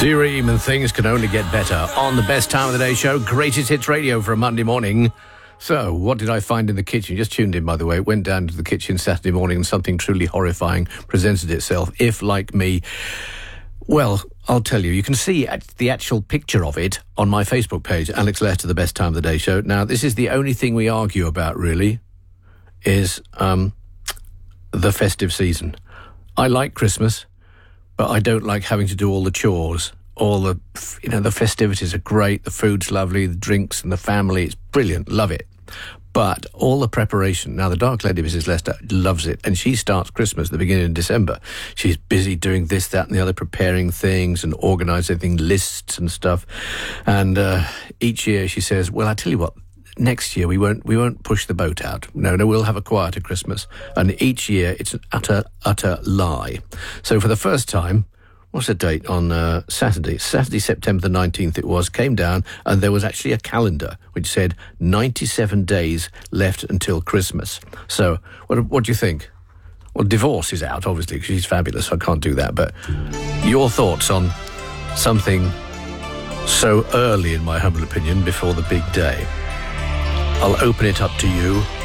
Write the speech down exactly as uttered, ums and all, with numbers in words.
Dream and things can only get better on the best time of the day show, Greatest Hits Radio for a Monday morning. So, what did I find in the kitchen? Just tuned in, by the way. Went down to the kitchen Saturday morning and something truly horrifying presented itself. If, like me, well, I'll tell you, you can see the actual picture of it on my Facebook page, Alex Lester, the best time of the day show. Now, this is the only thing we argue about, really, is um, the festive season. I like Christmas, but I don't like having to do all the chores. All the, you know, the festivities are great, the food's lovely, the drinks and the family, it's brilliant, love it. But all the preparation, now the Dark Lady, Missus Lester, loves it, and she starts Christmas at the beginning of December. She's busy doing this, that and the other, preparing things and organising lists and stuff. And uh, each year she says, well, I tell you what, next year we won't we won't push the boat out. No, no, we'll have a quieter Christmas. And each year it's an utter, utter lie. So for the first time, what's the date on uh, Saturday? Saturday, September the nineteenth it was, came down, and there was actually a calendar which said ninety-seven days left until Christmas. So what, what do you think? Well, divorce is out, obviously, because she's fabulous, so I can't do that. But your thoughts on something so early, in my humble opinion, before the big day? I'll open it up to you.